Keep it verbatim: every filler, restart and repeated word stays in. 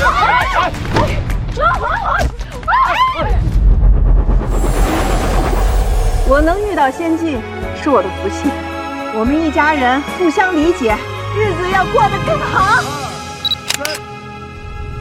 我能遇到仙境是我的福气，我们一家人互相理解，日子要过得更好。